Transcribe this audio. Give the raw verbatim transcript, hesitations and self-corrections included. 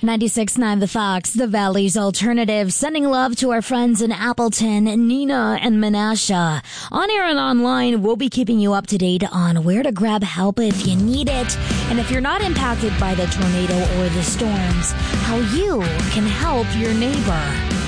ninety-six point nine The Fox, the Valley's alternative, sending love to our friends in Appleton, Nina, and Menasha. On air and online, we'll be keeping you up to date on where to grab help if you need it, and if you're not impacted by the tornado or the storms, how you can help your neighbor.